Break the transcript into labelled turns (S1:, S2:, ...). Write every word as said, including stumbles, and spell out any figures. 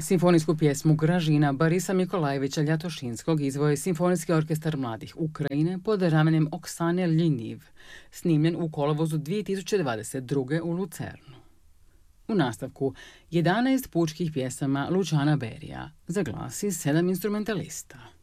S1: Simfonijsku pjesmu Gražina Borisa Mikolajevića Ljatošinskog izveo je Simfonijski orkestar mladih Ukrajine pod ramenjem Oksane Ljiniv, snimljen u kolovozu dvije tisuće dvadeset druge. u Lucernu. U nastavku jedanaest pučkih pjesama Luciana Berija za glas i sedam instrumentalista.